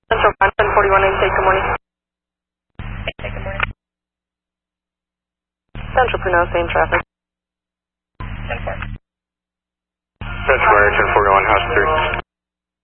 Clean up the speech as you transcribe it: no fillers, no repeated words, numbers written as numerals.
Central 1041 intake, good morning. Intake, good morning. Central Puno, same traffic. 10-4. Central American 41, house 3.